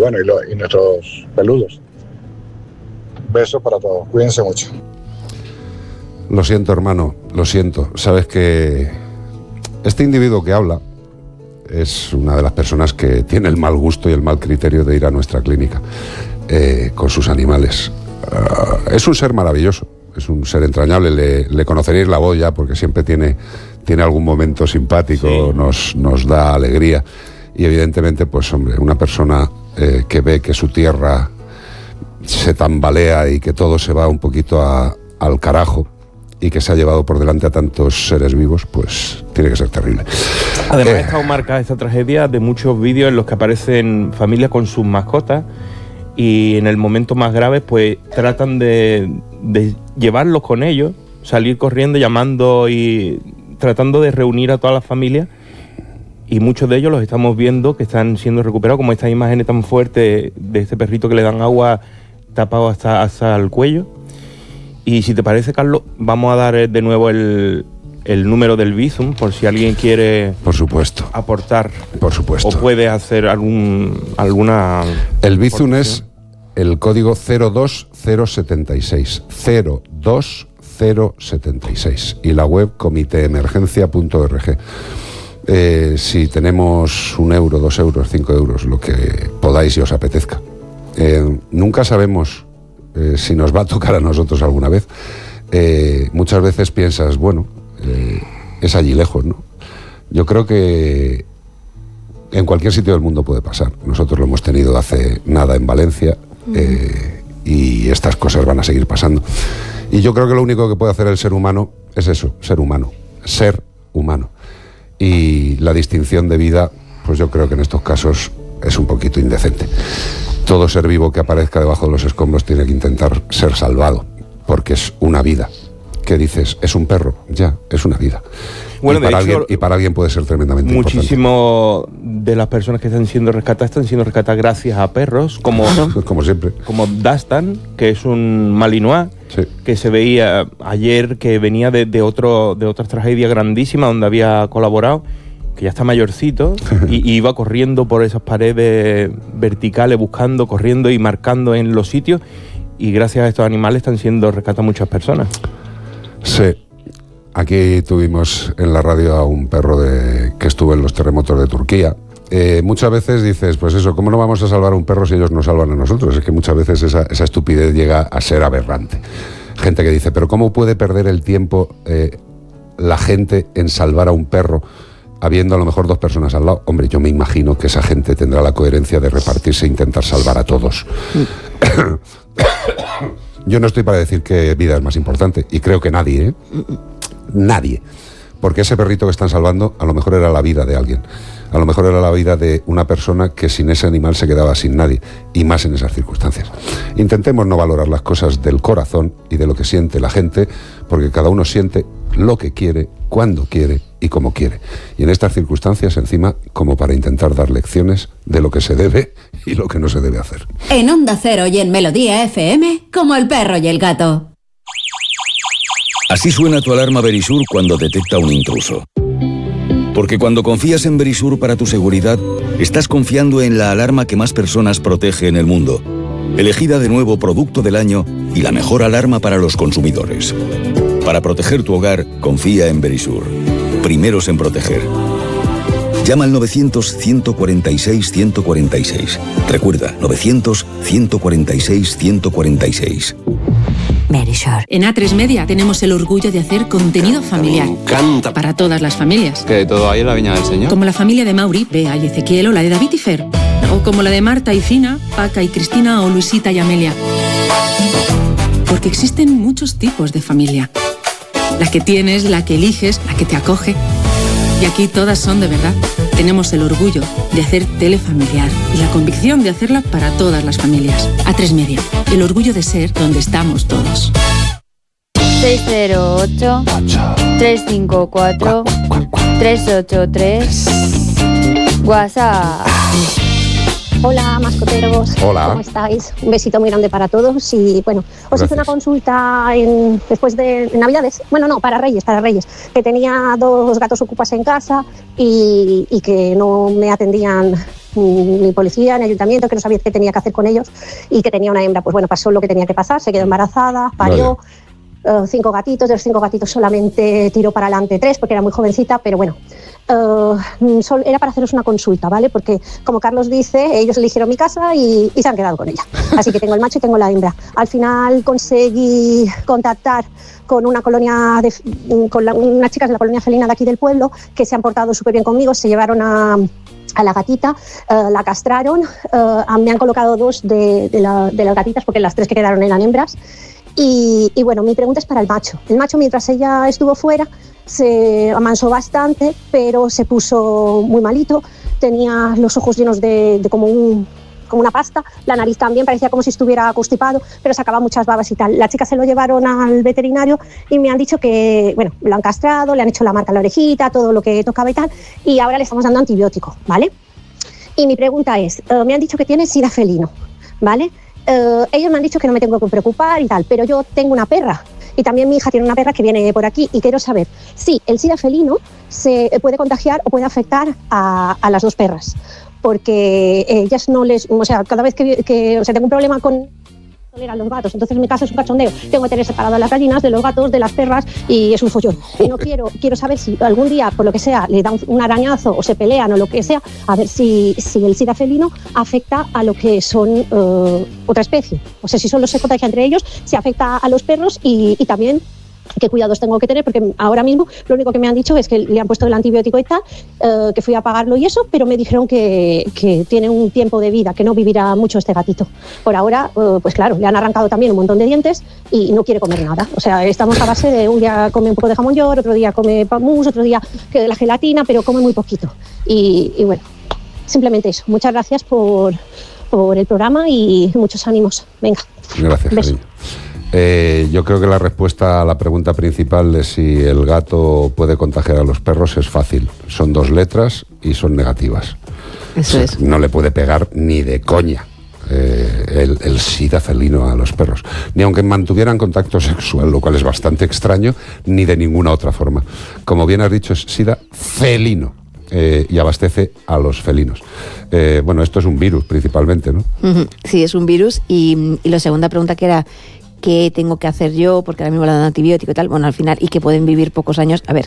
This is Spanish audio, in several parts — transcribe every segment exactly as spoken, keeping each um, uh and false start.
bueno, y, lo, y nuestros peludos. Besos para todos, cuídense mucho. Lo siento, hermano, lo siento. Sabes que este individuo que habla es una de las personas que tiene el mal gusto y el mal criterio de ir a nuestra clínica eh, con sus animales. Uh, es un ser maravilloso, es un ser entrañable. Le, le conoceréis la voz ya porque siempre tiene, tiene algún momento simpático, sí. nos, nos da alegría. Y evidentemente, pues hombre, una persona eh, que ve que su tierra se tambalea y que todo se va un poquito a, al carajo, y que se ha llevado por delante a tantos seres vivos, pues tiene que ser terrible. Además, eh, ha estado marcada esta tragedia de muchos vídeos en los que aparecen familias con sus mascotas y en el momento más grave pues tratan de, de llevarlos con ellos, salir corriendo, llamando y tratando de reunir a toda la familia, y muchos de ellos los estamos viendo que están siendo recuperados, como estas imágenes tan fuertes de este perrito que le dan agua tapado hasta, hasta el cuello. Y si te parece, Carlos, vamos a dar de nuevo el, el número del Bizum, por si alguien quiere, por supuesto, aportar. Por supuesto. O puede hacer algún alguna... El Bizum es el código cero dos cero siete seis. cero dos cero siete seis. Y la web comité emergencia punto org. Eh, si tenemos un euro, dos euros, cinco euros, lo que podáis y os apetezca. Eh, nunca sabemos... Eh, si nos va a tocar a nosotros alguna vez. Eh, muchas veces piensas, bueno, eh, es allí lejos, ¿no? Yo creo que en cualquier sitio del mundo puede pasar. Nosotros lo hemos tenido hace nada en Valencia, eh, y estas cosas van a seguir pasando. Y yo creo que lo único que puede hacer el ser humano es eso, ser humano, ser humano. Y la distinción de vida, pues yo creo que en estos casos es un poquito indecente. Todo ser vivo que aparezca debajo de los escombros tiene que intentar ser salvado, porque es una vida. ¿Qué dices? ¿Es un perro? Ya, es una vida. Bueno, y, para hecho, alguien, y para alguien puede ser tremendamente importante. Muchísimo de las personas que están siendo rescatadas están siendo rescatadas gracias a perros, como, como siempre. Como Dastan, que es un malinois, sí. que se veía ayer que venía de, de, otro, de otra tragedia grandísima donde había colaborado, que ya está mayorcito, y, y iba corriendo por esas paredes verticales, buscando, corriendo y marcando en los sitios, y gracias a estos animales están siendo rescatadas muchas personas. Sí, aquí tuvimos en la radio a un perro de, que estuvo en los terremotos de Turquía. Eh, muchas veces dices, pues eso, ¿cómo no vamos a salvar a un perro si ellos nos salvan a nosotros? Es que muchas veces esa, esa estupidez llega a ser aberrante. Gente que dice, pero ¿cómo puede perder el tiempo eh, la gente en salvar a un perro habiendo a lo mejor dos personas al lado? Hombre, yo me imagino que esa gente tendrá la coherencia de repartirse e intentar salvar a todos. Yo no estoy para decir que vida es más importante, y creo que nadie, ¿eh? Nadie. Porque ese perrito que están salvando a lo mejor era la vida de alguien. A lo mejor era la vida de una persona que sin ese animal se quedaba sin nadie, y más en esas circunstancias. Intentemos no valorar las cosas del corazón y de lo que siente la gente, porque cada uno siente lo que quiere, cuando quiere y como quiere. Y en estas circunstancias, encima, como para intentar dar lecciones de lo que se debe y lo que no se debe hacer. En Onda Cero y en Melodía F M, como el perro y el gato. Así suena tu alarma Verisur cuando detecta un intruso. Porque cuando confías en Verisur para tu seguridad, estás confiando en la alarma que más personas protege en el mundo. Elegida de nuevo Producto del Año y la mejor alarma para los consumidores. Para proteger tu hogar, confía en Verisur. Primeros en proteger. Llama al novecientos, ciento cuarenta y seis, ciento cuarenta y seis. Recuerda, novecientos, ciento cuarenta y seis, ciento cuarenta y seis. Verisur. En A tres Media tenemos el orgullo de hacer contenido familiar. Me encanta. Para todas las familias. Que de todo hay en la viña del Señor. Como la familia de Mauri, Bea y Ezequiel, o la de David y Fer. O como la de Marta y Fina, Paca y Cristina, o Luisita y Amelia. Porque existen muchos tipos de familia. La que tienes, la que eliges, la que te acoge. Y aquí todas son de verdad. Tenemos el orgullo de hacer tele familiar y la convicción de hacerla para todas las familias. A tres Media, el orgullo de ser donde estamos todos. seis cero ocho, tres cinco cuatro, tres ocho tres. WhatsApp. Hola, mascoteros. Hola. ¿Cómo estáis? Un besito muy grande para todos. Y bueno, os Gracias. hice una consulta en, después de en Navidades. Bueno, no, para Reyes, para Reyes. Que tenía dos gatos ocupas en casa y, y que no me atendían ni policía, ni ayuntamiento, que no sabía qué tenía que hacer con ellos y que tenía una hembra. Pues bueno, pasó lo que tenía que pasar, se quedó embarazada, parió. Vale. Uh, cinco gatitos, de los cinco gatitos solamente tiró para adelante tres porque era muy jovencita, pero bueno, uh, sol, era para haceros una consulta, ¿vale? Porque como Carlos dice, ellos eligieron mi casa y, y se han quedado con ella. Así que tengo el macho y tengo la hembra. Al final conseguí contactar con una colonia, de, con la, unas chicas de la colonia felina de aquí del pueblo que se han portado súper bien conmigo, se llevaron a... a la gatita, uh, la castraron, uh, me han colocado dos de, de, la, de las gatitas porque las tres que quedaron eran hembras. Y, y bueno, mi pregunta es para el macho. El macho, mientras ella estuvo fuera, se amansó bastante, pero se puso muy malito. Tenía los ojos llenos de, de como, un, como una pasta, la nariz también, parecía como si estuviera constipado, pero sacaba muchas babas y tal. Las chicas se lo llevaron al veterinario y me han dicho que, bueno, lo han castrado, le han hecho la marca en la orejita, todo lo que tocaba y tal, y ahora le estamos dando antibiótico, ¿vale? Y mi pregunta es, uh, me han dicho que tiene sida felino, ¿vale? Uh, ellos me han dicho que no me tengo que preocupar y tal, pero yo tengo una perra y también mi hija tiene una perra que viene por aquí y quiero saber si el sida felino se puede contagiar o puede afectar a, a las dos perras, porque ellas no les, o sea, cada vez que, que o sea, tengo un problema con toleran los gatos, entonces en mi caso es un cachondeo, tengo que tener separadas las gallinas de los gatos, de las perras y es un follón. Y no quiero, quiero saber si algún día, por lo que sea, le da un, un arañazo o se pelean o lo que sea, a ver si, si el sida felino afecta a lo que son uh, otra especie. O sea, si solo se contagia entre ellos, se afecta a los perros y, y también qué cuidados tengo que tener, porque ahora mismo lo único que me han dicho es que le han puesto el antibiótico y tal, uh, que fui a pagarlo y eso, pero me dijeron que, que tiene un tiempo de vida, que no vivirá mucho este gatito. Por ahora, uh, pues claro, le han arrancado también un montón de dientes y no quiere comer nada. O sea, estamos a base de un día come un poco de jamón york, otro día come mousse, otro día que la gelatina, pero come muy poquito. Y, y bueno, simplemente eso. Muchas gracias por, por el programa y muchos ánimos. Venga. Gracias, cariño. Eh, yo creo que la respuesta a la pregunta principal de si el gato puede contagiar a los perros es fácil. Son dos letras y son negativas. Eso o sea, es. No le puede pegar ni de coña eh, el, el sida felino a los perros. Ni aunque mantuvieran contacto sexual, lo cual es bastante extraño, ni de ninguna otra forma. Como bien has dicho, es sida felino. Eh, y abastece a los felinos. Eh, bueno, esto es un virus principalmente, ¿no? Uh-huh. Sí, es un virus. Y, y la segunda pregunta que era, ¿qué tengo que hacer yo? Porque ahora mismo le dan antibiótico y tal. Bueno, al final, y que pueden vivir pocos años. A ver,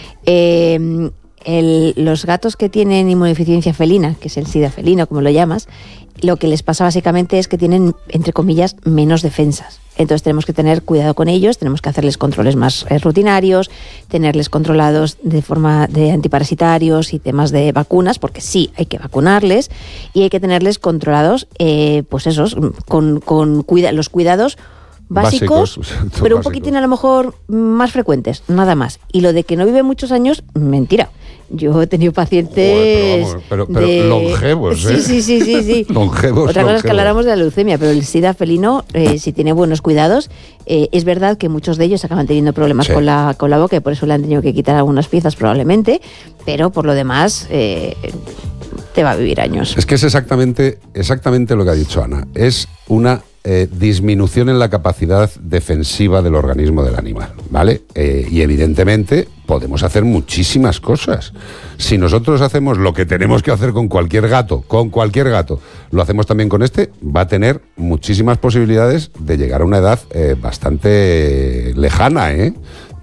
eh, el, los gatos que tienen inmunodeficiencia felina, que es el sida felino, como lo llamas, lo que les pasa básicamente es que tienen, entre comillas, menos defensas. Entonces tenemos que tener cuidado con ellos, tenemos que hacerles controles más eh, rutinarios, tenerles controlados de forma de antiparasitarios y temas de vacunas, porque sí, hay que vacunarles y hay que tenerles controlados, eh, pues esos, con, con cuida, los cuidados básicos, básicos pero un básicos. Poquitín a lo mejor más frecuentes, nada más. Y lo de que no vive muchos años, mentira. Yo he tenido pacientes... Joder, pero, vamos, pero, pero de... longevos, ¿eh? Sí, sí, sí, sí, sí. longevos, Otra cosa longevos. es que habláramos de la leucemia, pero el sida felino, eh, si tiene buenos cuidados, eh, es verdad que muchos de ellos acaban teniendo problemas sí. con la con la boca y por eso le han tenido que quitar algunas piezas probablemente, pero por lo demás eh, te va a vivir años. Es que es exactamente, exactamente lo que ha dicho Ana. Es una... Eh, disminución en la capacidad defensiva del organismo del animal, ¿vale? Eh, y evidentemente podemos hacer muchísimas cosas. Si nosotros hacemos lo que tenemos que hacer con cualquier gato, con cualquier gato, lo hacemos también con este, va a tener muchísimas posibilidades de llegar a una edad eh, bastante lejana, ¿eh?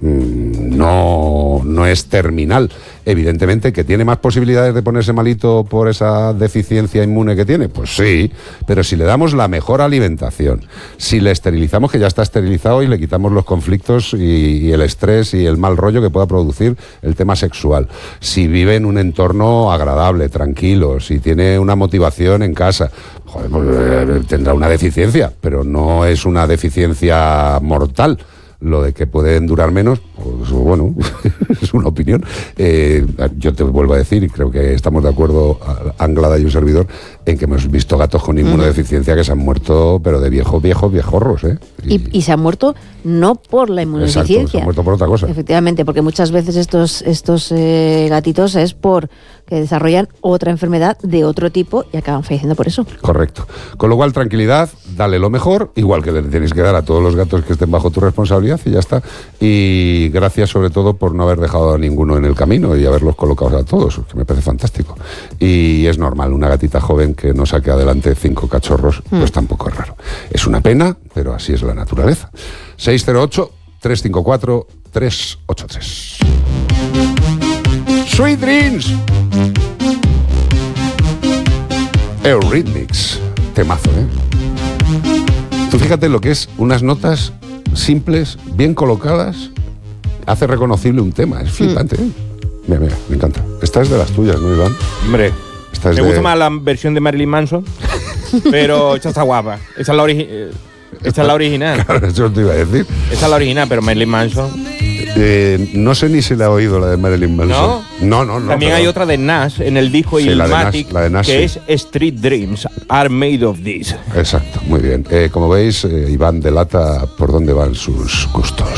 No, no es terminal. Evidentemente que tiene más posibilidades de ponerse malito por esa deficiencia inmune que tiene, pues sí, pero si le damos la mejor alimentación, si le esterilizamos, que ya está esterilizado, y le quitamos los conflictos y, y el estrés y el mal rollo que pueda producir el tema sexual, si vive en un entorno agradable, tranquilo, si tiene una motivación en casa, joder, pues, eh, tendrá una deficiencia, pero no es una deficiencia mortal. Lo de que pueden durar menos, pues bueno, es una opinión. Eh, yo te vuelvo a decir, y creo que estamos de acuerdo, Anglada y un servidor, en que hemos visto gatos con inmunodeficiencia que se han muerto, pero de viejos, viejos, viejorros, ¿eh? Y, y, y se han muerto no por la inmunodeficiencia. Exacto, se han muerto por otra cosa. Efectivamente, porque muchas veces estos, estos eh, gatitos es por que desarrollan otra enfermedad de otro tipo y acaban falleciendo por eso. Correcto. Con lo cual, tranquilidad, dale lo mejor, igual que le tenéis que dar a todos los gatos que estén bajo tu responsabilidad y ya está. Y gracias sobre todo por no haber dejado a ninguno en el camino y haberlos colocado a todos, que me parece fantástico. Y es normal, una gatita joven que no saque adelante cinco cachorros, mm. pues tampoco es raro. Es una pena, pero así es la naturaleza. seis cero ocho, tres cinco cuatro, tres ocho tres. Sweet Dreams. Eurythmics. Temazo, ¿eh? Tú fíjate lo que es unas notas simples, bien colocadas, hace reconocible un tema. Es flipante, ¿eh? Mira, mira, me encanta. Esta es de las tuyas, ¿no, Iván? Hombre, esta es me de... gusta más la versión de Marilyn Manson, pero esta está guapa. Esa es la, origi esta es la original. Claro, eso te iba a decir. Esta es la original, pero Marilyn Manson... Eh, no sé ni si la he oído, la de Marilyn Manson. ¿No? No, no, no. También pero... hay otra de Nash en el disco sí, Illmatic, la de Nash, que sí. es Street Dreams Are Made of This. Exacto, muy bien. Eh, como veis, eh, Iván delata por dónde van sus gustos.